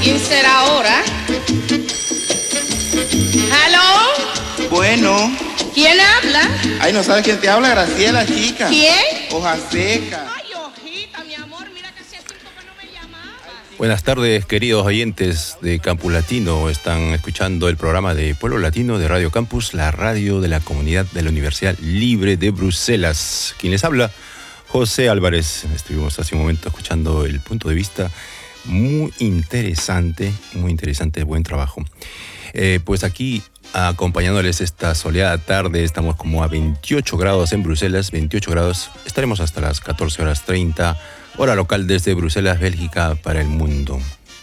¿Quién será ahora? ¿Aló? Bueno. ¿Quién habla? Ay, ¿no sabes quién te habla? Graciela, chica. ¿Quién? Hoja seca. Ay, hojita, mi amor, mira que hacía tiempo que no me llamaba. Buenas tardes, queridos oyentes de Campus Latino. Están escuchando el programa de Pueblo Latino de Radio Campus, la radio de la comunidad de la Universidad Libre de Bruselas. Quien les habla, José Álvarez. Estuvimos hace un momento escuchando el punto de vista muy interesante, buen trabajo. Pues aquí, acompañándoles esta soleada tarde, estamos como a 28 grados en Bruselas, 28 grados, estaremos hasta las 14:30, hora local desde Bruselas, Bélgica, para el mundo.